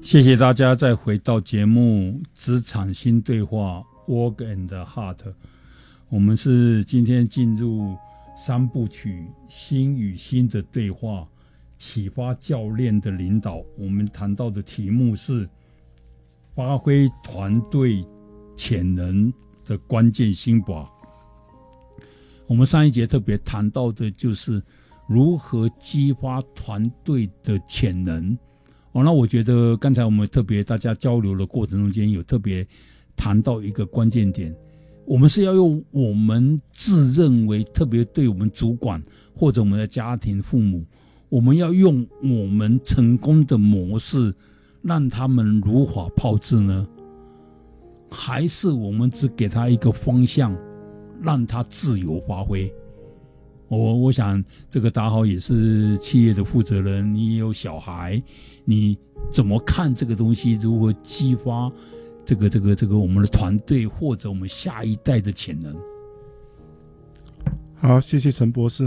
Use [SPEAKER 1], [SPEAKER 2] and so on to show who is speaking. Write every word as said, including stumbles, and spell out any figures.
[SPEAKER 1] 谢谢大家再回到节目职场新对话 Work and Heart。 我们是今天进入三部曲心与心的对话，启发教练的领导。我们谈到的题目是发挥团队潜能的关键心法。我们上一节特别谈到的就是如何激发团队的潜能。哦，那我觉得刚才我们特别大家交流的过程中间有特别谈到一个关键点，我们是要用我们自认为，特别对我们主管或者我们的家庭父母，我们要用我们成功的模式让他们如法炮制呢？还是我们只给他一个方向让他自由发挥？我我想这个达豪也是企业的负责人，你也有小孩，你怎么看这个东西？如何激发这个这个这个我们的团队或者我们下一代的潜能？
[SPEAKER 2] 好，谢谢陈博士。